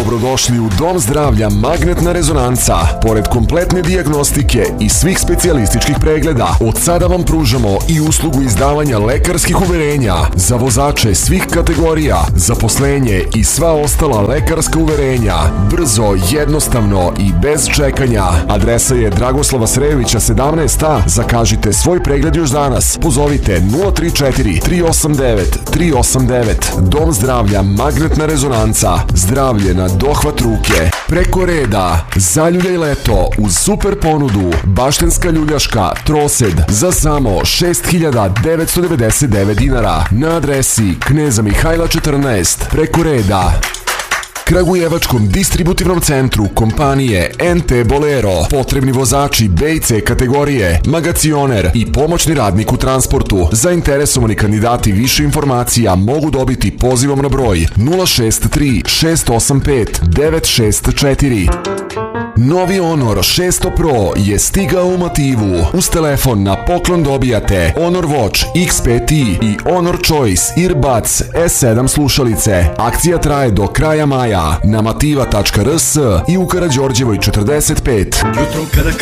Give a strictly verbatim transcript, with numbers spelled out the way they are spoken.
Dobrodošli u Dom zdravlja Magnetna rezonanca. Pored kompletne dijagnostike i svih specijalističkih pregleda, od sada vam pružamo i uslugu izdavanja lekarskih uverenja za vozače svih kategorija, zaposlenje i sva ostala lekarska uverenja. Brzo, jednostavno i bez čekanja. Adresa je Dragoslava Srejovića sedamnaest A. Zakažite svoj pregled još danas. Pozovite nula tri četiri tri osam devet tri osam devet. Dom zdravlja Magnetna rezonanca. Zdravlje na dohvat ruke. Preko reda. Zaljuljaj leto uz super ponudu. Baštenska ljuljaška trosed za samo šest hiljada devetsto devedeset devet dinara na adresi Kneza Mihajla četrnaest. Preko reda. Kragujevačkom distributivnom centru kompanije N T Bolero potrebni vozači B i C kategorije, magacioner i pomoćni radnik u transportu. Zainteresovani kandidati više informacija mogu dobiti pozivom na broj nula šest tri šest osam pet devet šest četiri. Novi Honor šesto Pro je stigao u Motivu. Uz telefon na poklon dobijate Honor Watch X pet i i Honor Choice Earbuds S sedam slušalice. Akcija traje do kraja maja na mativa tačka r s i u Karađorđevoj četrdeset pet.